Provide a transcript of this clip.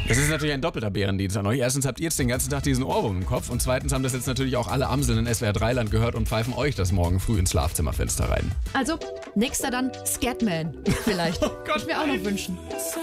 Das ist natürlich ein doppelter Bärendienst an euch. Erstens habt ihr jetzt den ganzen Tag diesen Ohrwurm im Kopf und zweitens haben das jetzt natürlich auch alle Amseln in SWR 3-Land gehört und pfeifen euch das morgen früh ins Schlafzimmerfenster rein. Also, nächster dann Scatman vielleicht. Oh Gott, ich mir auch noch wünschen.